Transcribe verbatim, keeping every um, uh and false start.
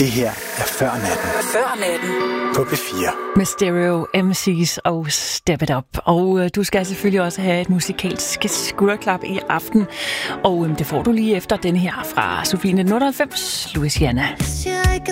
Det her er Før Natten. Før Natten. På P fire. Med Stereo, M C's og Step It Up. Og øh, du skal selvfølgelig også have et musikalsk skulderklap i aften. Og øh, det får du lige efter den her fra Sofie nitten otteoghalvfems, Louisiana.